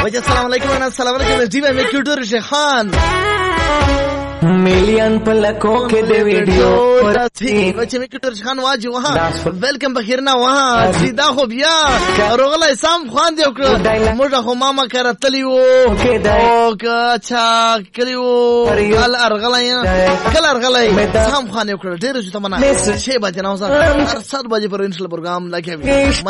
وجه السلام علیکم السلام علیکم ډیو می کیوټر شیخان मिलियन पलकों के दे वीडियो बच्चे में किटर खान वाजी वहाँ वेलकम बखीर ना वहाँ सीधा हो बिया रोगला इसाम खान दे मुझे हो मामा कह रहा तली वो अच्छा कली वो कल अरगला इसाम खान ने उखड़ा डेढ़ जो तमन्ना 6 बजे ना हो 7 बजे पर इंशाल्लाह प्रोग्राम लगे